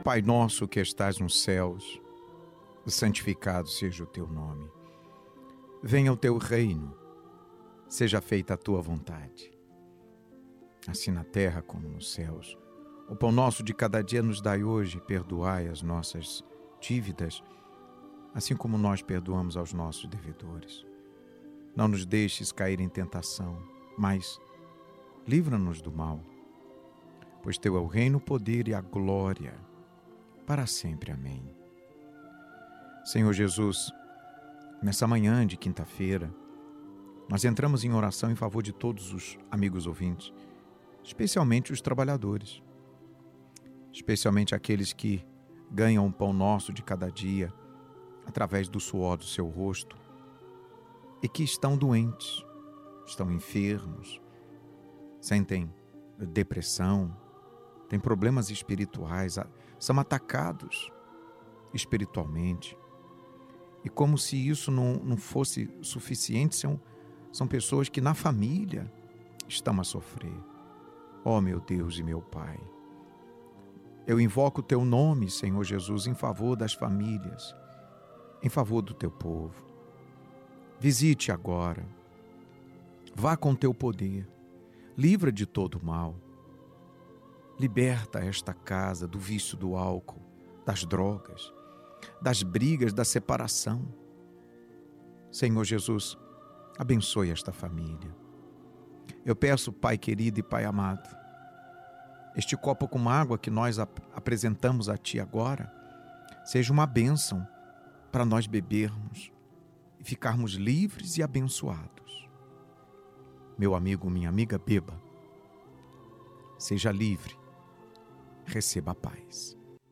Pai nosso que estás nos céus, santificado seja o teu nome. Venha o teu reino, seja feita a tua vontade, assim na terra como nos céus. O pão nosso de cada dia nos dai hoje, perdoai as nossas dívidas, assim como nós perdoamos aos nossos devedores. Não nos deixes cair em tentação, mas livra-nos do mal, pois teu é o reino, o poder e a glória, para sempre. Amém. Senhor Jesus, nessa manhã de quinta-feira, nós entramos em oração em favor de todos os amigos ouvintes, especialmente os trabalhadores, especialmente aqueles que ganham o pão nosso de cada dia através do suor do seu rosto e que estão doentes, estão enfermos, sentem depressão, têm problemas espirituais, são atacados espiritualmente. E como se isso não fosse suficiente, são pessoas que na família estão a sofrer. Ó meu Deus e meu Pai, eu invoco o teu nome, Senhor Jesus, em favor das famílias, em favor do teu povo. Visite agora, vá com teu poder, livra de todo mal, liberta esta casa do vício do álcool, das drogas, das brigas, da separação. Senhor Jesus, abençoe esta família. Eu peço, Pai querido e Pai amado, este copo com água que nós apresentamos a Ti agora, seja uma bênção para nós bebermos e ficarmos livres e abençoados. Meu amigo, minha amiga, beba. Seja livre. Receba a paz.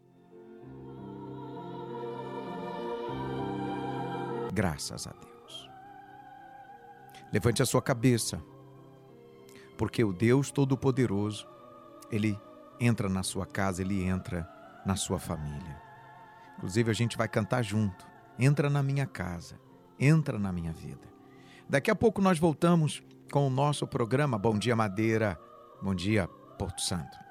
Graças a Deus. Levante a sua cabeça, porque o Deus Todo-Poderoso, Ele entra na sua casa, Ele entra na sua família. Inclusive a gente vai cantar junto. Entra na minha casa, entra na minha vida. Daqui a pouco nós voltamos com o nosso programa Bom Dia Madeira, Bom Dia Porto Santo.